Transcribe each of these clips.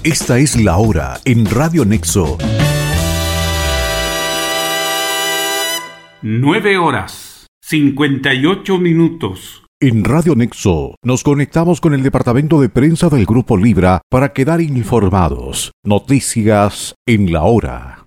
Esta es la hora en Radio Nexo. 9:58. En Radio Nexo nos conectamos con el departamento de prensa del Grupo Libra para quedar informados. Noticias en la hora.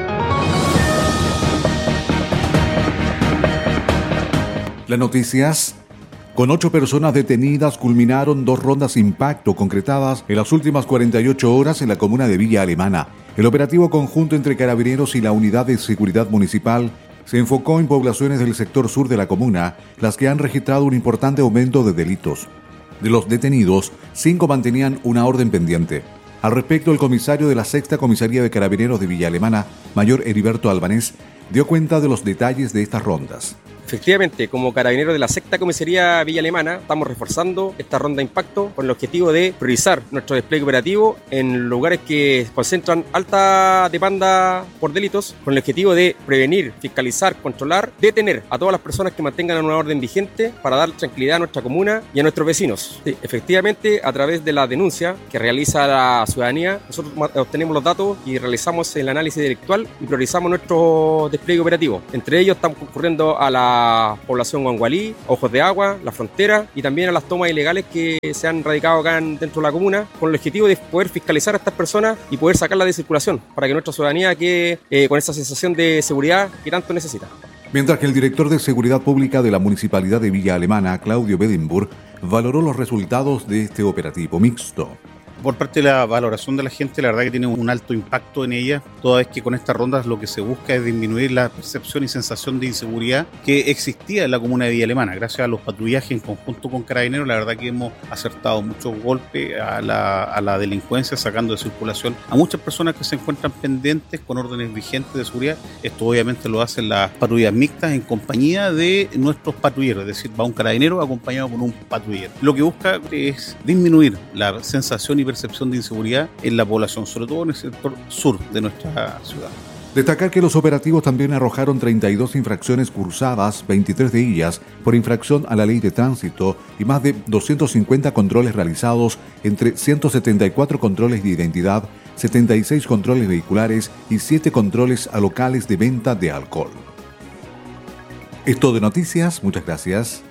Las noticias. Con 8 personas detenidas culminaron 2 rondas impacto concretadas en las últimas 48 horas en la comuna de Villa Alemana. El operativo conjunto entre Carabineros y la Unidad de Seguridad Municipal se enfocó en poblaciones del sector sur de la comuna, las que han registrado un importante aumento de delitos. De los detenidos, 5 mantenían una orden pendiente. Al respecto, el comisario de la Sexta Comisaría de Carabineros de Villa Alemana, Mayor Heriberto Albanés, dio cuenta de los detalles de estas rondas. Efectivamente, como Carabineros de la Sexta Comisaría Villa Alemana, estamos reforzando esta ronda de impacto con el objetivo de priorizar nuestro despliegue operativo en lugares que concentran alta demanda por delitos, con el objetivo de prevenir, fiscalizar, controlar, detener a todas las personas que mantengan una orden vigente para dar tranquilidad a nuestra comuna y a nuestros vecinos. Sí, efectivamente, a través de la denuncia que realiza la ciudadanía, nosotros obtenemos los datos y realizamos el análisis delictual y priorizamos nuestro despliegue operativo. Entre ellos estamos concurriendo a la población Guangualí, Ojos de Agua, La Frontera y también a las tomas ilegales que se han radicado acá dentro de la comuna, con el objetivo de poder fiscalizar a estas personas y poder sacarlas de circulación para que nuestra ciudadanía quede con esa sensación de seguridad que tanto necesita. Mientras que el director de Seguridad Pública de la Municipalidad de Villa Alemana, Claudio Bedinburg, valoró los resultados de este operativo mixto. Por parte de la valoración de la gente, la verdad que tiene un alto impacto en ella, toda vez que con estas rondas lo que se busca es disminuir la percepción y sensación de inseguridad que existía en la comuna de Villa Alemana. Gracias a los patrullajes en conjunto con Carabineros, la verdad que hemos acertado muchos golpes a la delincuencia, sacando de circulación a muchas personas que se encuentran pendientes con órdenes vigentes de seguridad. Esto obviamente lo hacen las patrullas mixtas en compañía de nuestros patrulleros, es decir, va un carabinero acompañado con un patrullero. Lo que busca es disminuir la sensación y percepción de inseguridad en la población, sobre todo en el sector sur de nuestra ciudad. Destacar que los operativos también arrojaron 32 infracciones cursadas, 23 de ellas por infracción a la ley de tránsito y más de 250 controles realizados entre 174 controles de identidad, 76 controles vehiculares y 7 controles a locales de venta de alcohol. Esto de noticias, muchas gracias.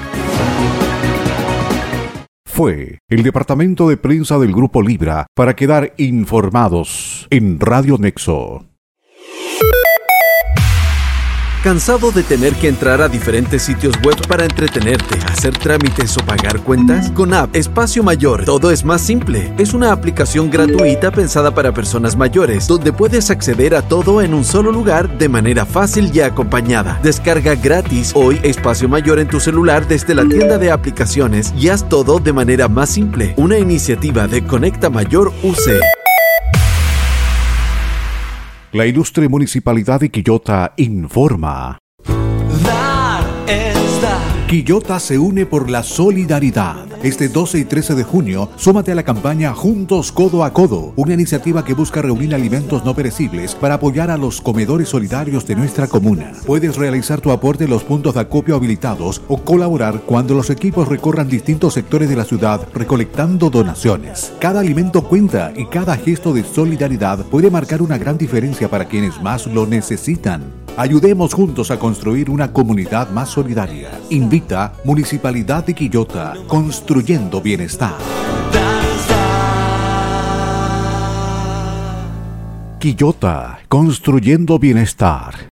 Fue el departamento de prensa del Grupo Libra para quedar informados en Radio Nexo. ¿Cansado de tener que entrar a diferentes sitios web para entretenerte, hacer trámites o pagar cuentas? Con App Espacio Mayor, todo es más simple. Es una aplicación gratuita pensada para personas mayores, donde puedes acceder a todo en un solo lugar de manera fácil y acompañada. Descarga gratis hoy Espacio Mayor en tu celular desde la tienda de aplicaciones y haz todo de manera más simple. Una iniciativa de Conecta Mayor UC. La ilustre Municipalidad de Quillota informa. Dar es dar. Quillota se une por la solidaridad. Este 12 y 13 de junio, súmate a la campaña Juntos Codo a Codo, una iniciativa que busca reunir alimentos no perecibles para apoyar a los comedores solidarios de nuestra comuna. Puedes realizar tu aporte en los puntos de acopio habilitados o colaborar cuando los equipos recorran distintos sectores de la ciudad recolectando donaciones. Cada alimento cuenta y cada gesto de solidaridad puede marcar una gran diferencia para quienes más lo necesitan. Ayudemos juntos a construir una comunidad más solidaria. Invita Municipalidad de Quillota, construyendo bienestar. Quillota, construyendo bienestar.